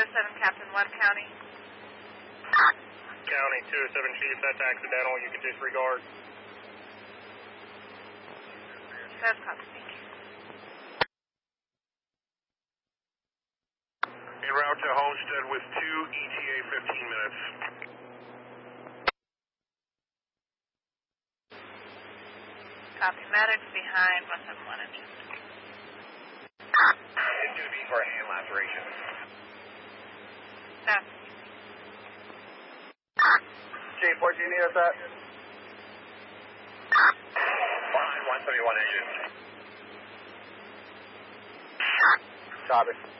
207, Captain, 1 County. County 207 Chief, that's accidental. You can disregard. That's copy. Thank you. En route to Homestead with 2 ETA 15 minutes. Copy. Medics behind 171 engine. It's going to be for a hand laceration. Pass. Chief, what do you need us at? Behind 171 engine. Copy.